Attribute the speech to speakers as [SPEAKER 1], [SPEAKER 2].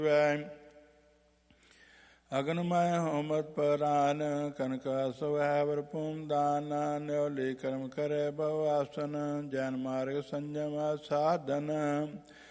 [SPEAKER 1] ਅਗਨਮੈ ਹੋਮਤ ਪਰਾਨ ਕਨਕਾ ਸਵੈ ਵਰਪੂਮ ਦਾਨ ਨਿਉਲੀ ਕਰਮ ਕਰੇ ਭਵ ਆਸਨ ਜੈਨ ਮਾਰਗ ਸੰਜਮ ਸਾਧਨ